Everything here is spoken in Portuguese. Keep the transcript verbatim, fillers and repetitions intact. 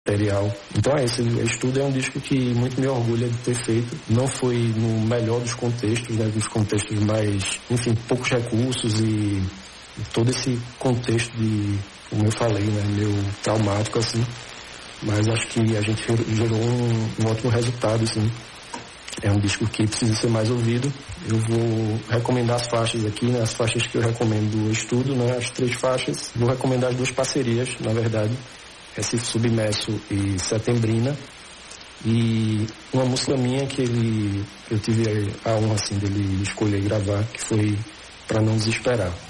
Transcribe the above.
material. Então é esse Estudo é um disco que muito me orgulha de ter feito. Não foi no melhor dos contextos, né, dos contextos mais, enfim, poucos recursos e todo esse contexto de, como eu falei, né, meio traumático assim. Mas acho que a gente gerou um, um ótimo resultado, assim. É um disco que precisa ser mais ouvido. Eu vou recomendar as faixas aqui, né? As faixas que eu recomendo do Estudo, né? As três faixas. Vou recomendar as duas parcerias, na verdade. Recife Submerso e Setembrina. E uma música minha que ele, eu tive a honra, assim, dele escolher gravar, que foi Pra Não Desesperar.